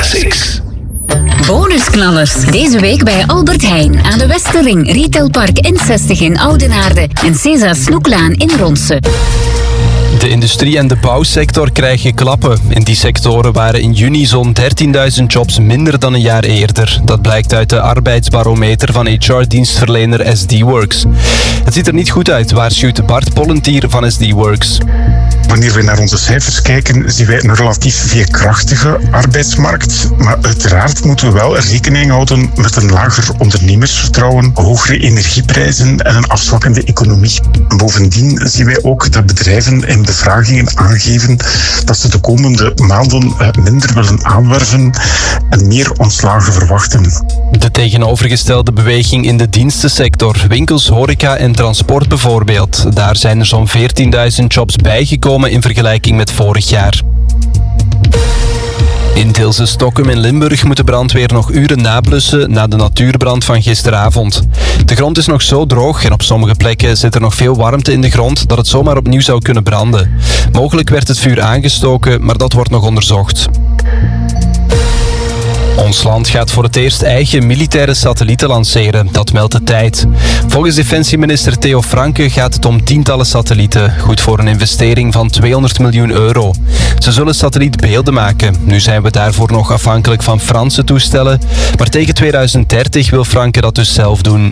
Classics. Bonusknallers. Deze week bij Albert Heijn aan de Westerring, Retailpark N60 in Oudenaarde en César Snoeklaan in Ronse. De industrie- en de bouwsector krijgen klappen. In die sectoren waren in juni zo'n 13.000 jobs minder dan een jaar eerder. Dat blijkt uit de arbeidsbarometer van HR-dienstverlener SD Works. Het ziet er niet goed uit, waarschuwt Bart Pollentier van SD Works. Wanneer we naar onze cijfers kijken, zien wij een relatief veerkrachtige arbeidsmarkt. Maar uiteraard moeten we wel rekening houden met een lager ondernemersvertrouwen, hogere energieprijzen en een afzwakkende economie. Bovendien zien wij ook dat bedrijven in bevragingen aangeven dat ze de komende maanden minder willen aanwerven en meer ontslagen verwachten. De tegenovergestelde beweging in de dienstensector, winkels, horeca en transport bijvoorbeeld. Daar zijn er zo'n 14.000 jobs bijgekomen in vergelijking met vorig jaar. In Tilse Stokkum in Limburg moet de brandweer nog uren nablussen na de natuurbrand van gisteravond. De grond is nog zo droog en op sommige plekken zit er nog veel warmte in de grond dat het zomaar opnieuw zou kunnen branden. Mogelijk werd het vuur aangestoken, maar dat wordt nog onderzocht. Ons land gaat voor het eerst eigen militaire satellieten lanceren, dat meldt de Tijd. Volgens defensieminister Theo Franke gaat het om tientallen satellieten, goed voor een investering van €200 miljoen. Ze zullen satellietbeelden maken. Nu zijn we daarvoor nog afhankelijk van Franse toestellen, maar tegen 2030 wil Franke dat dus zelf doen.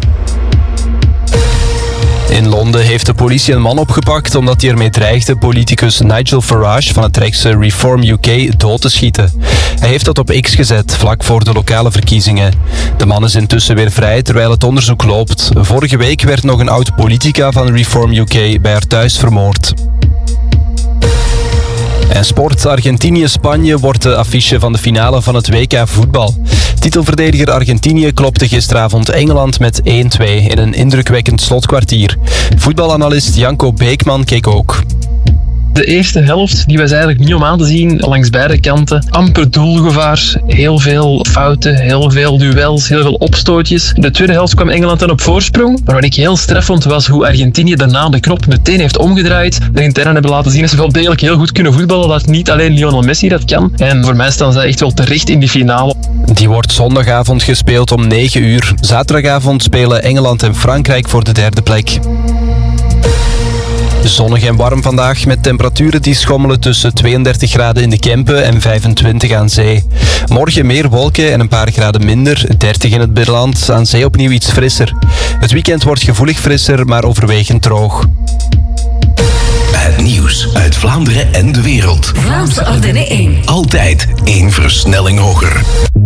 In Londen heeft de politie een man opgepakt omdat hij ermee dreigde politicus Nigel Farage van het rechtse Reform UK dood te schieten. Hij heeft dat op X gezet, vlak voor de lokale verkiezingen. De man is intussen weer vrij terwijl het onderzoek loopt. Vorige week werd nog een oud politica van Reform UK bij haar thuis vermoord. En sport, Argentinië-Spanje wordt de affiche van de finale van het WK voetbal. Titelverdediger Argentinië klopte gisteravond Engeland met 1-2 in een indrukwekkend slotkwartier. Voetbalanalist Janko Beekman keek ook. De eerste helft die was eigenlijk niet om aan te zien langs beide kanten. Amper doelgevaar, heel veel fouten, heel veel duels, heel veel opstootjes. In de tweede helft kwam Engeland dan op voorsprong. Maar wat ik heel straf vond was hoe Argentinië daarna de knop meteen heeft omgedraaid. De internen hebben laten zien dat ze wel degelijk heel goed kunnen voetballen. Dat niet alleen Lionel Messi dat kan. En voor mij staan zij echt wel terecht in die finale. Die wordt zondagavond gespeeld om 9 uur. Zaterdagavond spelen Engeland en Frankrijk voor de derde plek. Zonnig en warm vandaag met temperaturen die schommelen tussen 32 graden in de Kempen en 25 aan zee. Morgen meer wolken en een paar graden minder, 30 in het binnenland, aan zee opnieuw iets frisser. Het weekend wordt gevoelig frisser, maar overwegend droog. Het nieuws uit Vlaanderen en de wereld. Vlaamse Ardennen 1. Altijd één versnelling hoger.